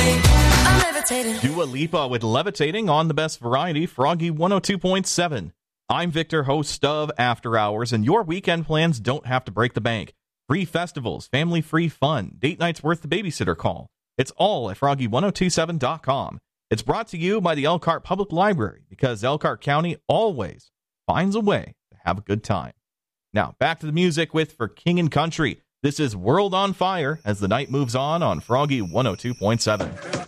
I'm levitating. Dua Lipa with Levitating on the best variety, Froggy 102.7. I'm Victor, host of After Hours, and your weekend plans don't have to break the bank. Free festivals, family-free fun, date nights worth the babysitter call. It's all at froggy1027.com. It's brought to you by the Elkhart Public Library, because Elkhart County always finds a way to have a good time. Now, back to the music with For King and Country. This is World on Fire as the night moves on Froggy 102.7.